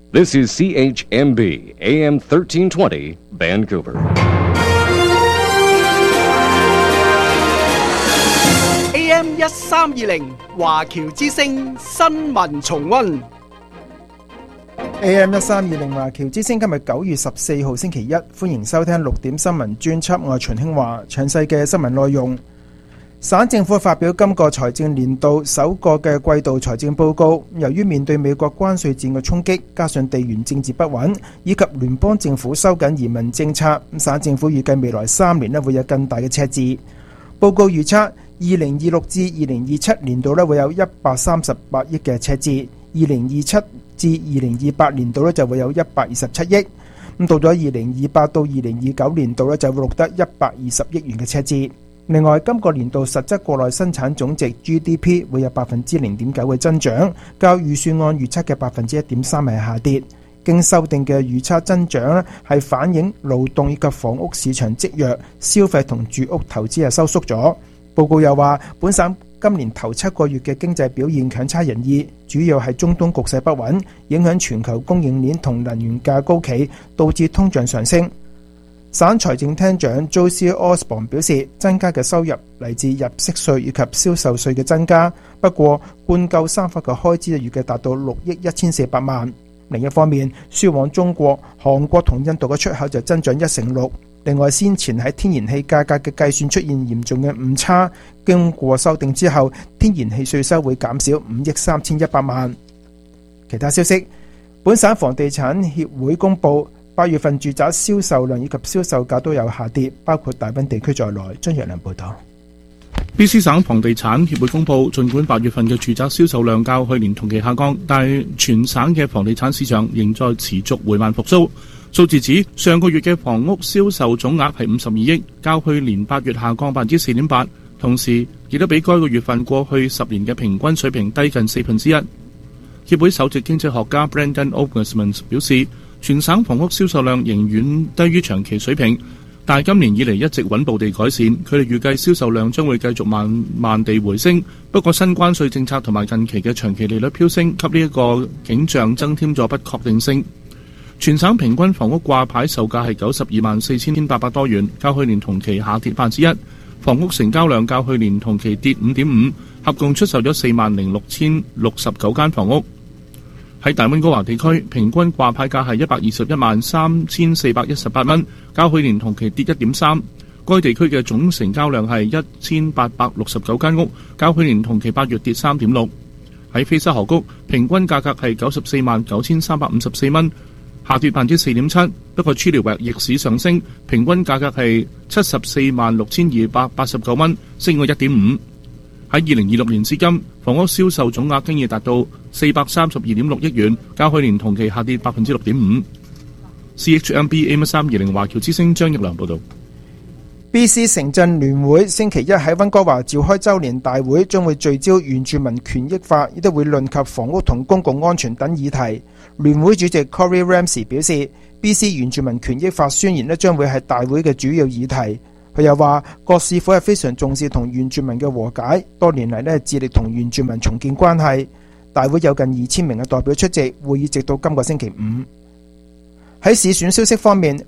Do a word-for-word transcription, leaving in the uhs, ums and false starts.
This is C H M B, A M thirteen twenty, Vancouver. A M 一三二零華僑之聲新聞重溫。 A M 一三二零華僑之聲今日九月十四號星期一，歡迎收聽六點新聞專輯，我係秦興華。詳細嘅新聞內容，省政府發表今個財政年度首個嘅季度財政報告。由於面對美國關稅戰嘅衝擊，加上地緣政治不穩，以及聯邦政府收緊移民政策，省政府預計未來三年咧會有更大嘅赤字。報告預測二零二六至二零二七年度咧會有一百三十八億嘅赤字，二零二七至二零二八年度咧就會有一百二十七億。咁到咗二零二八到二零二九年度咧就會錄得一百二十億元嘅赤字。另外，今個年度實質國內生產總值 G D P 會有百分之零點九嘅增長，較預算案預測嘅百分之一點三係下跌。經修訂嘅預測增長咧係反映勞動以及房屋市場積弱，消費同住屋投資係收縮咗。報告又話，本省今年頭七個月嘅經濟表現強差人意，主要係中東局勢不穩，影響全球供應鏈同能源價高企，導致通脹上升。省財政廳長 Josie Osborne 表示，增加嘅收入嚟自入息稅以及銷售稅嘅增加，不過灌救三發嘅開支預計達到六億一千四百萬。另一方面，輸往中國、韓國同印度嘅出口就增長一成六。另外，先前喺天然氣價格嘅計算出現嚴重嘅誤差，經過修訂之後，天然氣稅收會減少五億三千一百萬。其他消息，本省房地產協會公佈，八月份住宅銷售量以及銷售價都有下跌，包括大溫地區在內。張若良報道。 B C 省房地產協會公佈，儘管八月份嘅住宅銷售量較去年同期下降，但係全省嘅房地產市場仍在持續緩慢復甦。數字指上個月嘅房屋銷售總額係五十二億，較去年八月下降百分之四點八，同時亦都比該個月份過去十年嘅平均水平低近四分之一。協會首席經濟學家 Brendan Augustman 表示，全省房屋銷售量仍遠低於長期水平，但係今年以嚟一直穩步地改善。佢哋預計銷售量將會繼續慢慢地回升，不過新關稅政策同埋近期嘅長期利率飆升，給呢一個景象增添咗不確定性。全省平均房屋掛牌售價係九十二萬四千八百多元，較去年同期下跌百分之一。房屋成交量較去年同期跌五點五，合共出售咗四萬零六千六十九間房屋。喺大溫哥華地區，平均掛牌價係一百二十一萬三千四百一十八蚊，較去年同期跌一點三。該地區嘅總成交量係一千八百六十九間屋，較去年同期八月跌三點六。喺菲沙河谷，平均價格係九十四萬九千三百五十四蚊，下跌百分之四點七。不過 Chilliwack 逆市上升，平均價格係七十四萬六千二百八十九蚊，升過一點五。喺二零二六年至今，房屋銷售總額經已達到四百三十二點六億元，較去年同期下跌百分之六點五。C H M B A M 三二零華僑之聲張益良報導。 B C 城鎮聯會星期一喺溫哥華召開周年大會，將會聚焦原住民權益法，亦都會論及房屋同公共安全等議題。聯會主席 Corey Ramsey 表示， B C 原住民權益法宣言咧將會係大會嘅主要議題。佢又話，各市府係非常重視同原住民嘅和解，多年嚟咧致力同原住民重建關係。大會有近二千名嘅代表出席，會議直到今個星期五。喺市選消息方面，